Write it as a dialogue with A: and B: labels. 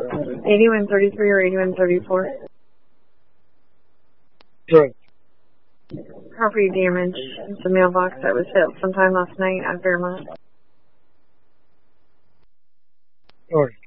A: 8133 or 8134.
B: Good.
A: Property damage. It's a mailbox that was hit sometime last night at Fairmont.
B: Good.